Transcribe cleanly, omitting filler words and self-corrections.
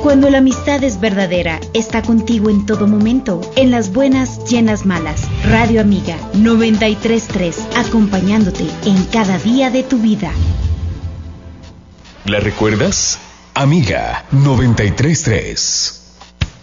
Cuando la amistad es verdadera, está contigo en todo momento, en las buenas y en las malas. Radio Amiga 93.3, acompañándote en cada día de tu vida. ¿La recuerdas? Amiga 93.3.